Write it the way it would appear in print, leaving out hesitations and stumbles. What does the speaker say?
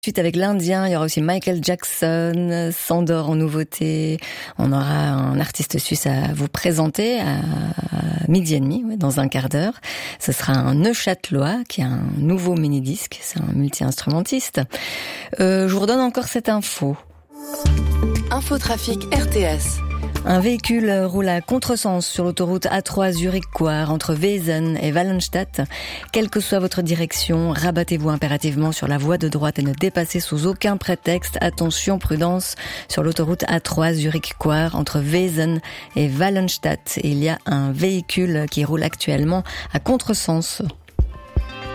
Suite avec l'Indien, il y aura aussi Michael Jackson, Sandor en nouveauté. On aura un artiste suisse à vous présenter à 12h30, dans un quart d'heure. Ce sera un Neuchâtelois qui a un nouveau mini-disque. C'est un multi-instrumentiste. Je vous redonne encore cette info. Infotrafic RTS. Un véhicule roule à contresens sur l'autoroute A3 Zurich-Coire entre Wesen et Wallenstadt. Quelle que soit votre direction, rabattez-vous impérativement sur la voie de droite et ne dépassez sous aucun prétexte. Attention, prudence, sur l'autoroute A3 Zurich-Coire entre Wesen et Wallenstadt. Il y a un véhicule qui roule actuellement à contresens.